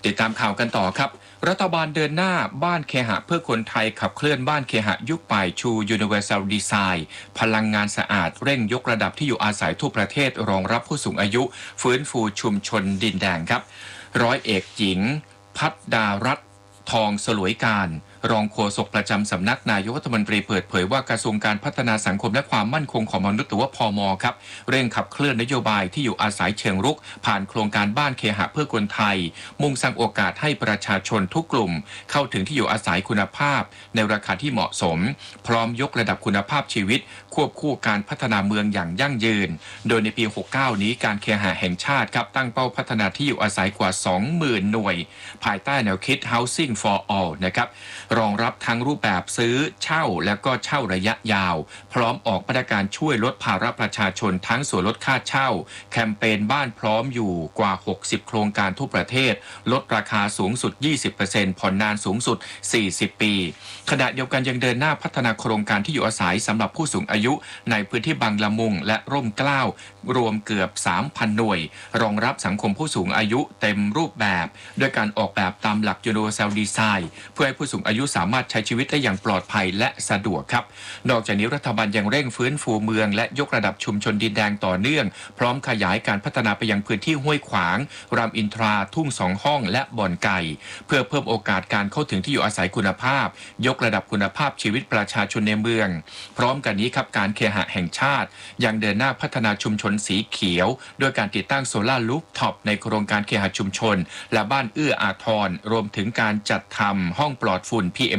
ติดตามข่าวกันต่อครับรัฐบาลเดินหน้าบ้านเคหะเพื่อคนไทยขับเคลื่อนบ้านเคหะยุคใหม่ชู Universal Design พลังงานสะอาดเร่งยกระดับที่อยู่อาศัยทั่วประเทศรองรับผู้สูงอายุฟื้นฟูชุมชนดินแดงครับร้อยเอกหญิงพัฒดารัตน์ทองสลวยการรองโฆษกประจำสำนักนายกรัฐมนตรีเปิดเผยว่ากระทรวงการพัฒนาสังคมและความมั่นคงของมนุษย์หรือว่าพม.ครับเร่งขับเคลื่อนนโยบายที่อยู่อาศัยเชิงรุกผ่านโครงการบ้านเคหะเพื่อคนไทยมุ่งสร้างโอกาสให้ประชาชนทุกกลุ่มเข้าถึงที่อยู่อาศัยคุณภาพในราคาที่เหมาะสมพร้อมยกระดับคุณภาพชีวิตควบคู่การพัฒนาเมืองอย่างยั่งยืนโดยในปี 69 นี้การเคหะแห่งชาติครับตั้งเป้าพัฒนาที่อยู่อาศัยกว่า 20,000 หน่วยภายใต้แนวคิด Housing for All นะครับรองรับทั้งรูปแบบซื้อเช่าและก็เช่าระยะยาวพร้อมออกมาตรการช่วยลดภาระประชาชนทั้งส่วนลดค่าเช่าแคมเปญบ้านพร้อมอยู่กว่า60โครงการทั่วประเทศลดราคาสูงสุด 20% ผ่อนนานสูงสุด40ปีขณะเดียวกันยังเดินหน้าพัฒนาโครงการที่อยู่อาศัยสำหรับผู้สูงอายุในพื้นที่บางละมุงและร่มเกล้ารวมเกือบ 3,000 หน่วยรองรับสังคมผู้สูงอายุเต็มรูปแบบด้วยการออกแบบตามหลัก Universal Design เพื่อให้ผู้สูงอายุสามารถใช้ชีวิตได้อย่างปลอดภัยและสะดวกครับนอกจากนี้รัฐบาลยังเร่งฟื้นฟูเมืองและยกระดับชุมชนดินแดงต่อเนื่องพร้อมขยายการพัฒนาไปยังพื้นที่ห้วยขวางรามอินทราทุ่งสองห้องและบ่อนไก่เพื่อเพิ่มโอกาสการเข้าถึงที่อยู่อาศัยคุณภาพยกระดับคุณภาพชีวิตประชาชนในเมืองพร้อมกันนี้ครับการเคหะแห่งชาติยังเดินหน้าพัฒนาชุมชนสีเขียวด้วยการติดตั้งโซลาร์รูฟท็อปในโครงการเคหะชุมชนและบ้านเอื้ออาทรรวมถึงการจัดทำห้องปลอดฝุ่น PM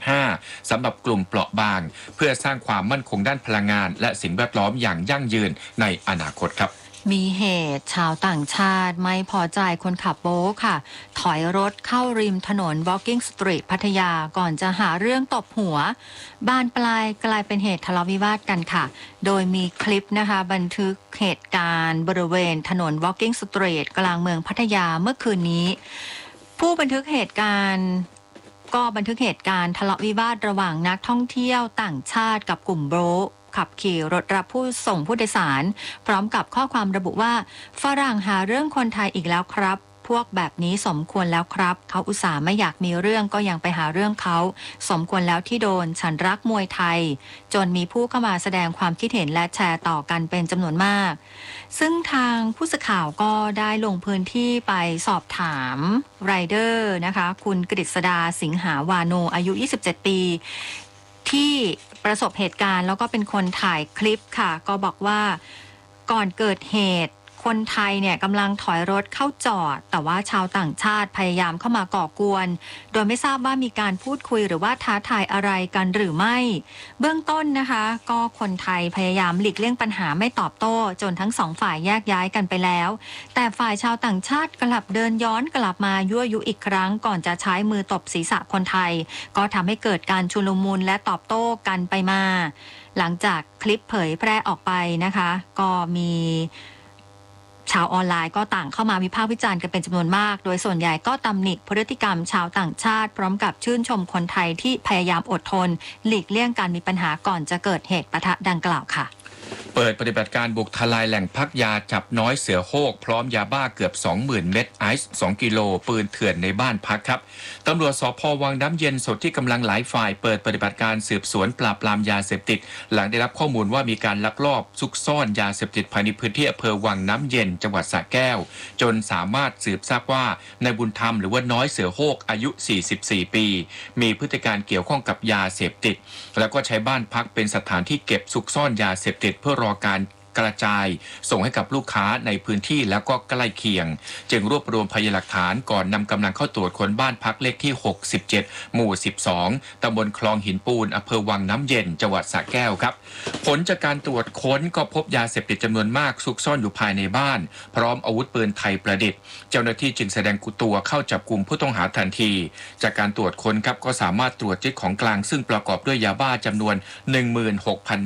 2.5 สำหรับกลุ่มเปราะบางเพื่อสร้างความมั่นคงด้านพลังงานและสิ่งแวดล้อมอย่างยั่งยืนในอนาคตครับมีเหตุชาวต่างชาติไม่พอใจคนขับโบ๊ทค่ะถอยรถเข้าริมถนน Walking Street พัทยาก่อนจะหาเรื่องตบหัวบานปลายกลายเป็นเหตุทะเลาะวิวาทกันค่ะโดยมีคลิปนะคะบันทึกเหตุการณ์บริเวณถนน Walking Street กลางเมืองพัทยาเมื่อคืนนี้ผู้บันทึกเหตุการณ์ทะเลาะวิวาทระหว่างนักท่องเที่ยวต่างชาติกับกลุ่มโบ๊ทขับขี่รถรับผู้ส่งผู้โดยสารพร้อมกับข้อความระบุว่าฝรั่งหาเรื่องคนไทยอีกแล้วครับพวกแบบนี้สมควรแล้วครับเขาอุตส่าห์ไม่อยากมีเรื่องก็ยังไปหาเรื่องเขาสมควรแล้วที่โดนฉันรักมวยไทยจนมีผู้เข้ามาแสดงความคิดเห็นและแชร์ต่อกันเป็นจำนวนมากซึ่งทางผู้สื่อข่าวก็ได้ลงพื้นที่ไปสอบถามไรเดอร์นะคะคุณกฤษดาสิงหาวาโนอายุ27ปีที่ประสบเหตุการณ์แล้วก็เป็นคนถ่ายคลิปค่ะก็บอกว่าก่อนเกิดเหตุคนไทยเนี่ยกำลังถอยรถเข้าจอดแต่ว่าชาวต่างชาติพยายามเข้ามาก่อกวนโดยไม่ทราบว่ามีการพูดคุยหรือว่าท้าทายอะไรกันหรือไม่เบื้องต้นนะคะก็คนไทยพยายามหลีกเลี่ยงปัญหาไม่ตอบโต้จนทั้งสองฝ่ายแยกย้ายกันไปแล้วแต่ฝ่ายชาวต่างชาติกลับเดินย้อนกลับมายั่วยุอีกครั้งก่อนจะใช้มือตบศีรษะคนไทยก็ทำให้เกิดการชุลมุนและตอบโต้กันไปมาหลังจากคลิปเผยแพร่ออกไปนะคะก็มีชาวออนไลน์ก็ต่างเข้ามาวิพากษ์วิจารณ์กันเป็นจำนวนมากโดยส่วนใหญ่ก็ตำหนิพฤติกรรมชาวต่างชาติพร้อมกับชื่นชมคนไทยที่พยายามอดทนหลีกเลี่ยงการมีปัญหาก่อนจะเกิดเหตุปะทะดังกล่าวค่ะเปิดปฏิบัติการบุกทลายแหล่งพักยาจับน้อยเสือโฮกพร้อมยาบ้าเกือบ 20,000 เม็ดไอซ์2กิโลปืนเถื่อนในบ้านพักครับตำรวจสภ.วังน้ำเย็นสดที่กำลังหลายฝ่ายเปิดปฏิบัติการสืบสวนปราบปรามยาเสพติดหลังได้รับข้อมูลว่ามีการลักลอบซุกซ่อนยาเสพติดภายในพื้นที่อำเภอวังน้ำเย็นจังหวัดสระแก้วจนสามารถสืบทราบว่านายบุญธรรมหรือว่าน้อยเสือโฮกอายุ44ปีมีพฤติการเกี่ยวข้องกับยาเสพติดแล้วก็ใช้บ้านพักเป็นสถานที่เก็บซุกซ่อนยาเสพติดเพื่อรอการกระจายส่งให้กับลูกค้าในพื้นที่แล้วก็ใกล้เคียงจึงรวบรวมพยานหลักฐานก่อนนำกำลังเข้าตรวจค้นบ้านพักเลขที่67หมู่12ตำบลคลองหินปูนอำเภอวังน้ำเย็นจังหวัดสระแก้วครับผลจากการตรวจค้นก็พบยาเสพติดจำนวนมากซุกซ่อนอยู่ภายในบ้านพร้อมอาวุธปืนไทยประดิษฐ์เจ้าหน้าที่จึงแสดงตัวเข้าจับกุมผู้ต้องหาทันทีจากการตรวจค้นครับก็สามารถตรวจยึดของกลางซึ่งประกอบด้วยยาบ้าจำนวน 16,000 เม็ด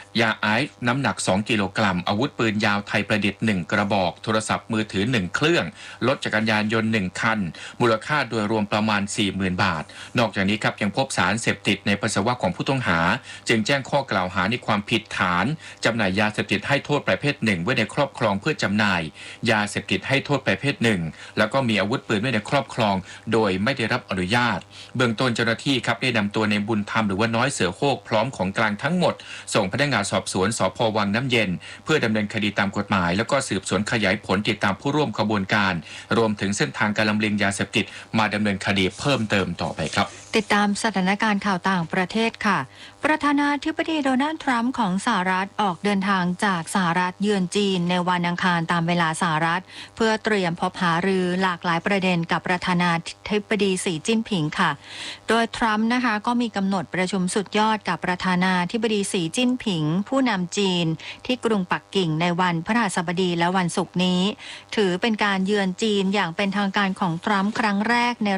ยาไอซ์น้ำหนัก2กิโลกรัมอาวุธปืนยาวไทยประดิษฐ์1กระบอกโทรศัพท์มือถือ1เครื่องรถจักรยานยนต์1คันมูลค่าโดยรวมประมาณ 40,000 บาทนอกจากนี้ครับยังพบสารเสพติดในปัสสาวะของผู้ต้องหาจึงแจ้งข้อกล่าวหาในความผิดฐานจำหน่ายยาเสพติดให้โทษประเภท1ไว้ในครอบครองเพื่อจำหน่ายยาเสพติดให้โทษประเภท1แล้วก็มีอาวุธปืนไว้ในครอบครองโดยไม่ได้รับอนุญาตเบื้องต้นเจ้าหน้าที่ครับได้นำตัวในบุญธรรมหรือว่าน้อยเสือโคกพร้อมของกลางทั้งหมดส่งพนักงานสอบสวนสภ.วังน้ำเย็นเพื่อดำเนินคดีตามกฎหมายแล้วก็สืบสวนขยายผลติดตามผู้ร่วมขบวนการรวมถึงเส้นทางการลำเลียงยาเสพติดมาดำเนินคดีเพิ่มเติมต่อไปครับติดตามสถานการณ์ข่าวต่างประเทศค่ะประธานาธิบดีโดนัลด์ทรัมป์ของสหรัฐออกเดินทางจากสหรัฐเยือนจีนในวันอังคารตามเวลาสหรัฐเพื่อเตรียมพบหารือหลากหลายประเด็นกับประธานาธิบดีสีจิ้นผิงค่ะโดยทรัมป์นะคะก็มีกำหนดประชุมสุดยอดกับประธานาธิบดีสีจิ้นผิงผู้นำจีนที่กรุงปักกิ่งในวันพฤหัสบดีและวันศุกร์นี้ถือเป็นการเยือนจีนอย่างเป็นทางการของทรัมป์ครั้งแรกใน